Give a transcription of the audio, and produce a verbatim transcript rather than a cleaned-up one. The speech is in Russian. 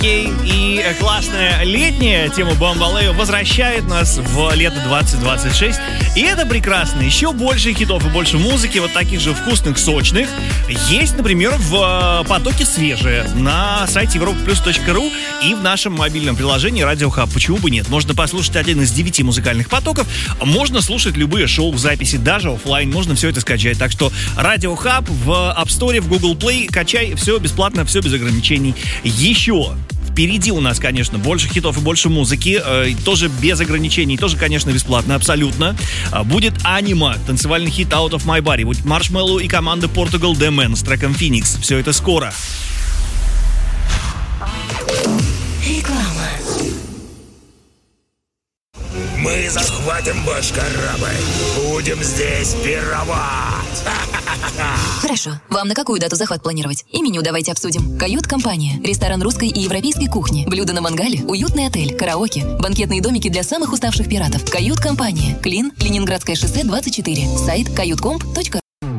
И классная летняя тема Бомбалео возвращает нас в лето двадцать двадцать шесть. И это прекрасно. Еще больше хитов и больше музыки, вот таких же вкусных, сочных, есть, например, в потоке свежее на сайте европа плюс точка ру и в нашем мобильном приложении Радио Хаб. Почему бы нет? Можно послушать один из девяти музыкальных потоков, можно слушать любые шоу в записи, даже офлайн, можно все это скачать. Так что Радио Хаб в App Store, в Google Play, качай, все бесплатно, все без ограничений. Еще впереди у нас, конечно, больше хитов и больше музыки, э, тоже без ограничений, тоже, конечно, бесплатно, абсолютно. Э, будет Анима, танцевальный хит Out of My Body, будет Маршмеллоу и команда Portugal The Man с треком Phoenix. Все это скоро. Реклама. Мы захватим ваш корабль. Будем здесь пировать. Хорошо. Вам на какую дату захват планировать? И меню давайте обсудим. Кают-компания. Ресторан русской и европейской кухни. Блюда на мангале. Уютный отель. Караоке. Банкетные домики для самых уставших пиратов. Кают-компания. Клин. Ленинградское шоссе двадцать четыре. Сайт кают комп точка ру.